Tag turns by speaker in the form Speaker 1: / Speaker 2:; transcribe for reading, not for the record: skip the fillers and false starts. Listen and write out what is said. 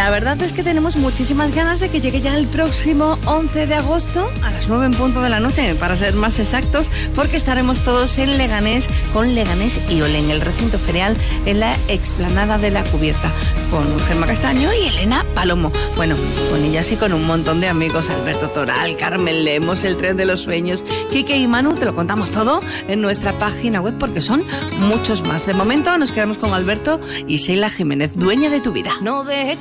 Speaker 1: La verdad es que tenemos muchísimas ganas de que llegue ya el próximo 11 de agosto a las 9 en punto de la noche, para ser más exactos, porque estaremos todos en Leganés con Leganés y Ole, en el recinto ferial, en la explanada de la Cubierta, con Gemma Castaño y Elena Palomo. Bueno, con ellas y con un montón de amigos, Alberto Toral, Carmen Lemos, El Tren de los Sueños, Quique y Manu. Te lo contamos todo en nuestra página web porque son muchos más. De momento nos quedamos con Alberto y Sheila Jiménez, Dueña de tu vida.
Speaker 2: No dejes